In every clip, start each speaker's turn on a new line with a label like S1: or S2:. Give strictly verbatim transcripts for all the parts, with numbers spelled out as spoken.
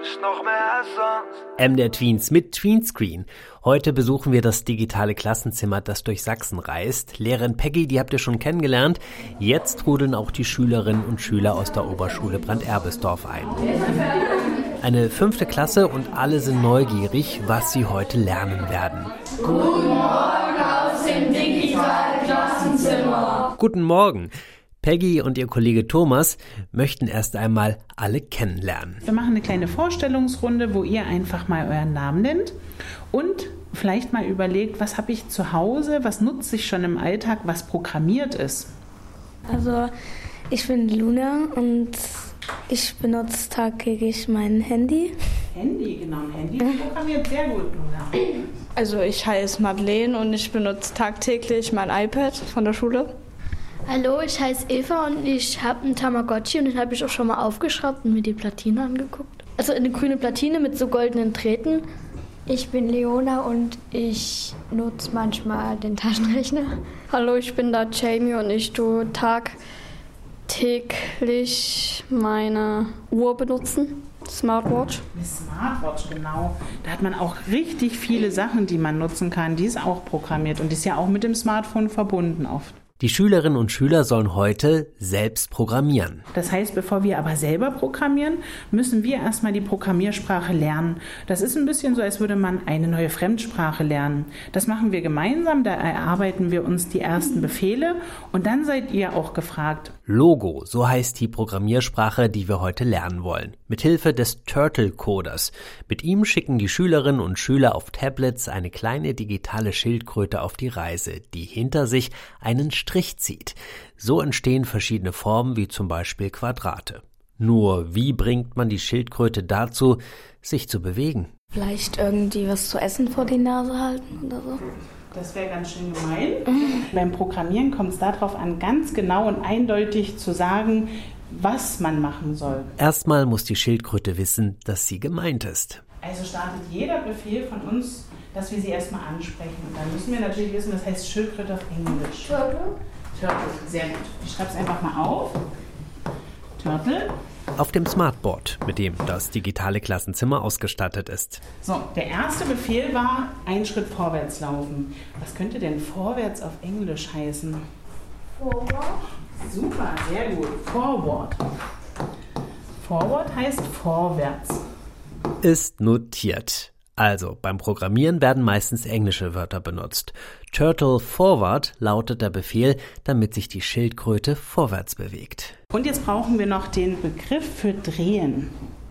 S1: nicht noch mehr als sonst.
S2: M D R Tweens mit Tweenscreen. Heute besuchen wir das digitale Klassenzimmer, das durch Sachsen reist. Lehrerin Peggy, die habt ihr schon kennengelernt. Jetzt trudeln auch die Schülerinnen und Schüler aus der Oberschule Brandt-Erbesdorf ein. Eine fünfte Klasse und alle sind neugierig, was sie heute lernen werden.
S3: Guten Morgen aus dem digitalen Klassenzimmer.
S2: Guten Morgen. Peggy und ihr Kollege Thomas möchten erst einmal alle kennenlernen.
S4: Wir machen eine kleine Vorstellungsrunde, wo ihr einfach mal euren Namen nennt und vielleicht mal überlegt, was habe ich zu Hause, was nutze ich schon im Alltag, was programmiert ist.
S5: Also ich bin Luna und ich benutze tagtäglich mein Handy.
S4: Handy, genau, ein Handy programmiert sehr gut, Luna.
S6: Also ich heiße Madeleine und ich benutze tagtäglich mein iPad von der Schule.
S7: Hallo, ich heiße Eva und ich habe einen Tamagotchi und den habe ich auch schon mal aufgeschraubt und mir die Platine angeguckt. Also eine grüne Platine mit so goldenen Drähten.
S8: Ich bin Leona und ich nutze manchmal den Taschenrechner.
S6: Hallo, ich bin da Jamie und ich tue tagtäglich meine Uhr benutzen. Smartwatch.
S4: Eine Smartwatch, genau. Da hat man auch richtig viele Sachen, die man nutzen kann. Die ist auch programmiert und die ist ja auch mit dem Smartphone verbunden oft.
S2: Die Schülerinnen und Schüler sollen heute selbst programmieren.
S4: Das heißt, bevor wir aber selber programmieren, müssen wir erstmal die Programmiersprache lernen. Das ist ein bisschen so, als würde man eine neue Fremdsprache lernen. Das machen wir gemeinsam, da erarbeiten wir uns die ersten Befehle und dann seid ihr auch gefragt.
S2: Logo, so heißt die Programmiersprache, die wir heute lernen wollen. Mithilfe des Turtle-Coders. Mit ihm schicken die Schülerinnen und Schüler auf Tablets eine kleine digitale Schildkröte auf die Reise, die hinter sich einen Strich zieht. So entstehen verschiedene Formen, wie zum Beispiel Quadrate. Nur, wie bringt man die Schildkröte dazu, sich zu bewegen?
S5: Vielleicht irgendwie was zu essen vor die Nase halten oder so.
S4: Das wäre ganz schön gemein. Mhm. Beim Programmieren kommt es darauf an, ganz genau und eindeutig zu sagen, was man machen soll.
S2: Erstmal muss die Schildkröte wissen, dass sie gemeint ist.
S4: Also startet jeder Befehl von uns, dass wir sie erstmal ansprechen. Und dann müssen wir natürlich wissen, das heißt Schildkröte auf Englisch.
S7: Turtle.
S4: Turtle, sehr gut. Ich schreibe es einfach mal auf. Turtle.
S2: Auf dem Smartboard, mit dem das digitale Klassenzimmer ausgestattet ist.
S4: So, der erste Befehl war, einen Schritt vorwärts laufen. Was könnte denn vorwärts auf Englisch heißen?
S7: Forward.
S4: Super, sehr gut. Forward. Forward heißt vorwärts.
S2: Ist notiert. Also, beim Programmieren werden meistens englische Wörter benutzt. Turtle Forward lautet der Befehl, damit sich die Schildkröte vorwärts bewegt.
S4: Und jetzt brauchen wir noch den Begriff für drehen.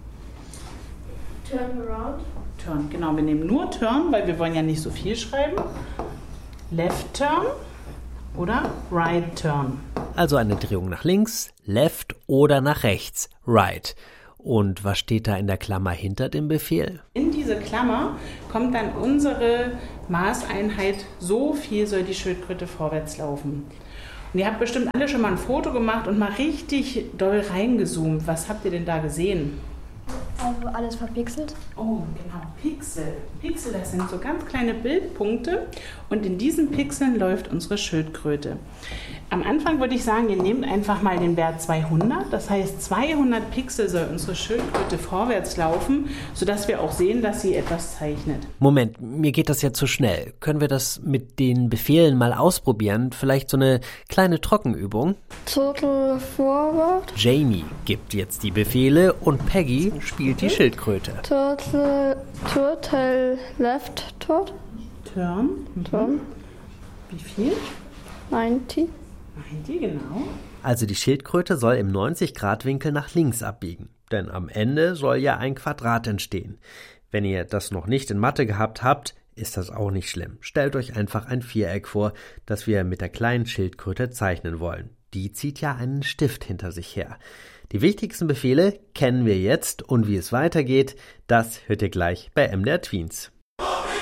S7: Turn around.
S4: Turn, genau. Wir nehmen nur Turn, weil wir wollen ja nicht so viel schreiben. Left Turn oder Right Turn.
S2: Also eine Drehung nach links, Left oder nach rechts, Right. Und was steht da in der Klammer hinter dem Befehl?
S4: In diese Klammer kommt dann unsere Maßeinheit, so viel soll die Schildkröte vorwärts laufen. Und ihr habt bestimmt alle schon mal ein Foto gemacht und mal richtig doll reingezoomt. Was habt ihr denn da gesehen?
S8: Also alles verpixelt.
S4: Oh, genau, Pixel. Pixel, das sind so ganz kleine Bildpunkte und in diesen Pixeln läuft unsere Schildkröte. Am Anfang würde ich sagen, ihr nehmt einfach mal den Wert zweihundert. Das heißt, zweihundert Pixel soll unsere Schildkröte vorwärts laufen, sodass wir auch sehen, dass sie etwas zeichnet.
S2: Moment, mir geht das jetzt zu schnell. Können wir das mit den Befehlen mal ausprobieren? Vielleicht so eine kleine Trockenübung?
S6: Turtle Forward.
S2: Jamie gibt jetzt die Befehle und Peggy spielt die Schildkröte.
S6: Turtle, Turtle Left Turn.
S4: Turn. Mhm.
S6: Turn.
S4: Wie viel?
S6: neunzig.
S4: neunzig, genau.
S2: Also die Schildkröte soll im neunzig Grad Winkel nach links abbiegen. Denn am Ende soll ja ein Quadrat entstehen. Wenn ihr das noch nicht in Mathe gehabt habt, ist das auch nicht schlimm. Stellt euch einfach ein Viereck vor, das wir mit der kleinen Schildkröte zeichnen wollen. Die zieht ja einen Stift hinter sich her. Die wichtigsten Befehle kennen wir jetzt und wie es weitergeht, das hört ihr gleich bei M D R Tweens.